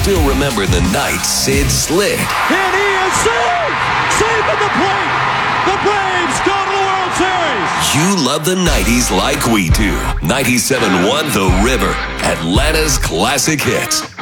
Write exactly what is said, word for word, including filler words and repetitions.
still remember the night Sid slid. And he is safe! Safe at the plate! The Braves go to the World Series! You love the nineties like we do. ninety-seven point one The River, Atlanta's classic hits.